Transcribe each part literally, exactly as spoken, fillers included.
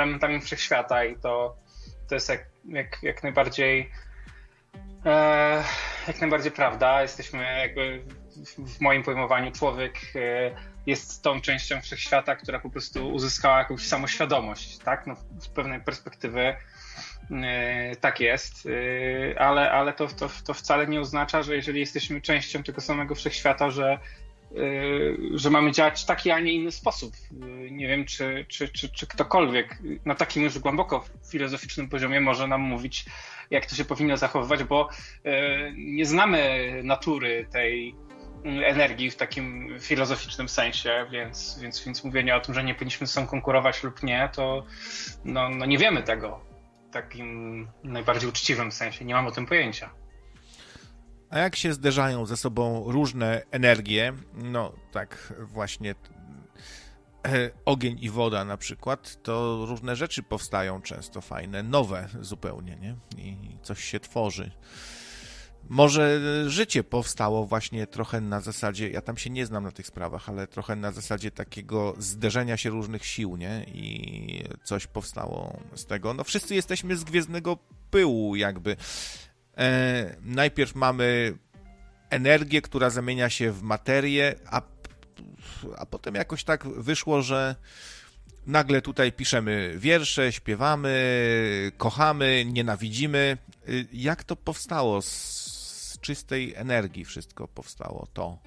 elementami wszechświata i to, to jest jak, jak, jak najbardziej e, jak najbardziej prawda. Jesteśmy jakby w moim pojmowaniu człowiek jest tą częścią wszechświata, która po prostu uzyskała jakąś samoświadomość, tak? No, z pewnej perspektywy tak jest, ale, ale to, to, to wcale nie oznacza, że jeżeli jesteśmy częścią tego samego wszechświata, że, że mamy działać w taki, a nie inny sposób. Nie wiem, czy, czy, czy, czy ktokolwiek na takim już głęboko filozoficznym poziomie może nam mówić, jak to się powinno zachowywać, bo nie znamy natury tej energii w takim filozoficznym sensie, więc, więc, więc mówienie o tym, że nie powinniśmy ze sobą konkurować lub nie, to no, no nie wiemy tego w takim najbardziej uczciwym sensie. Nie mam o tym pojęcia. A jak się zderzają ze sobą różne energie, no tak właśnie ogień i woda na przykład, to różne rzeczy powstają często fajne, nowe zupełnie, nie? I coś się tworzy. Może życie powstało właśnie trochę na zasadzie, ja tam się nie znam na tych sprawach, ale trochę na zasadzie takiego zderzenia się różnych sił, nie? I coś powstało z tego. No wszyscy jesteśmy z gwiezdnego pyłu jakby. E, najpierw mamy energię, która zamienia się w materię, a, a potem jakoś tak wyszło, że nagle tutaj piszemy wiersze, śpiewamy, kochamy, nienawidzimy. Jak to powstało? Z czystej energii wszystko powstało to.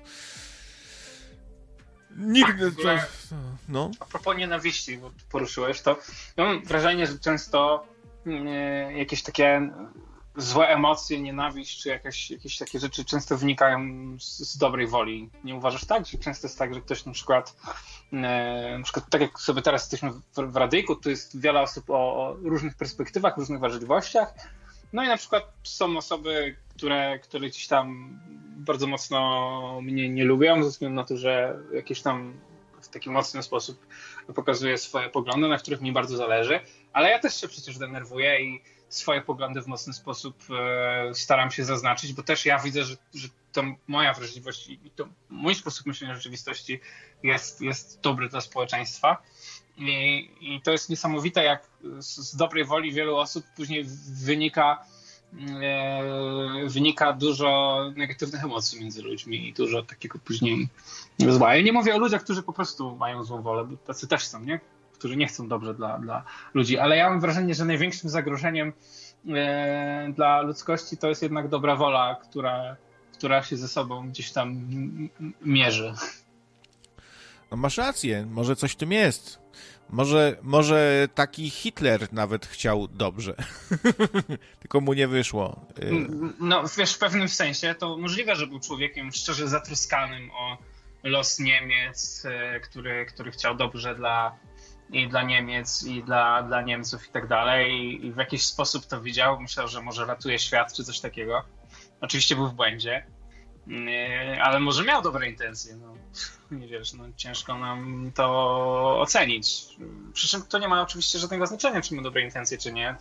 Nigdy tak, ogóle, to... No. A propos nienawiści, bo poruszyłeś to, ja mam wrażenie, że często e, jakieś takie złe emocje, nienawiść, czy jakieś, jakieś takie rzeczy często wynikają z, z dobrej woli. Nie uważasz tak? Że często jest tak, że ktoś na przykład, e, na przykład tak jak sobie teraz jesteśmy w, w radyjku, tu jest wiele osób o, o różnych perspektywach, różnych wrażliwościach. No i na przykład są osoby, które, które gdzieś tam bardzo mocno mnie nie lubią, ze względu na to, że jakiś tam w taki mocny sposób pokazuję swoje poglądy, na których mi bardzo zależy, ale ja też się przecież denerwuję i swoje poglądy w mocny sposób e, staram się zaznaczyć, bo też ja widzę, że, że to moja wrażliwość i to mój sposób myślenia rzeczywistości jest, jest dobry dla społeczeństwa. I, I to jest niesamowite, jak z, z dobrej woli wielu osób później wynika, e, wynika dużo negatywnych emocji między ludźmi i dużo takiego później zła. Ja nie mówię o ludziach, którzy po prostu mają złą wolę, bo tacy też są, nie? Którzy nie chcą dobrze dla, dla ludzi, ale ja mam wrażenie, że największym zagrożeniem e, dla ludzkości to jest jednak dobra wola, która, która się ze sobą gdzieś tam m- m- mierzy. No masz rację, może coś w tym jest. Może, może taki Hitler nawet chciał dobrze. Tylko mu nie wyszło. No wiesz, w pewnym sensie to możliwe, że był człowiekiem szczerze zatroskanym o los Niemiec, który, który chciał dobrze dla i dla Niemiec, i dla, dla Niemców i tak dalej. I w jakiś sposób to widział. Myślał, że może ratuje świat, czy coś takiego. Oczywiście był w błędzie, ale może miał dobre intencje. No, nie wiesz, no, ciężko nam to ocenić. Przy czym to nie ma oczywiście żadnego znaczenia, czy ma dobre intencje, czy nie,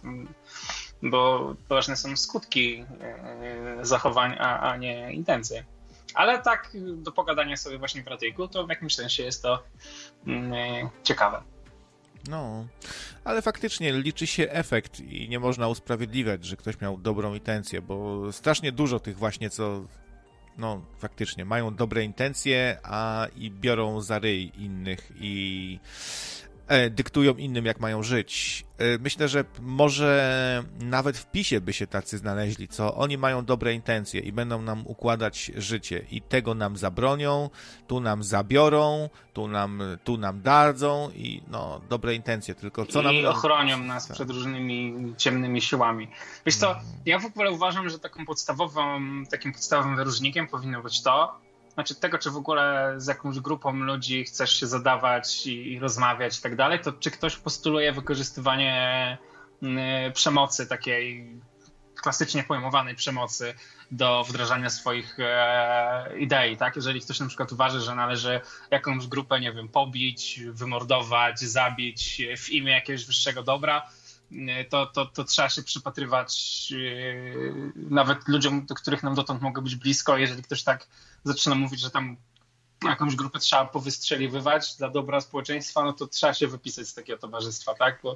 bo ważne są skutki zachowań, a, a nie intencje. Ale tak do pogadania sobie właśnie w radyjku, to w jakimś sensie jest to mm, ciekawe. No, ale faktycznie liczy się efekt i nie można usprawiedliwiać, że ktoś miał dobrą intencję, bo strasznie dużo tych właśnie, co no faktycznie mają dobre intencje, a i biorą za ryj innych i e, dyktują innym, jak mają żyć. E, myślę, że może nawet w PiSie by się tacy znaleźli, co oni mają dobre intencje i będą nam układać życie i tego nam zabronią, tu nam zabiorą, tu nam, tu nam dadzą i no, dobre intencje, tylko co nam... I ochronią nas przed różnymi ciemnymi siłami. Wiesz co, ja w ogóle uważam, że taką podstawową, takim podstawowym wyróżnikiem powinno być to, znaczy tego, czy w ogóle z jakąś grupą ludzi chcesz się zadawać i, i rozmawiać i tak dalej, to czy ktoś postuluje wykorzystywanie y, przemocy, takiej klasycznie pojmowanej przemocy do wdrażania swoich e, idei, tak? Jeżeli ktoś na przykład uważa, że należy jakąś grupę, nie wiem, pobić, wymordować, zabić w imię jakiegoś wyższego dobra, to, to, to trzeba się przypatrywać yy, nawet ludziom, do których nam dotąd mogło być blisko. Jeżeli ktoś tak zaczyna mówić, że tam jakąś grupę trzeba powystrzeliwywać dla dobra społeczeństwa, no to trzeba się wypisać z takiego towarzystwa, tak? Bo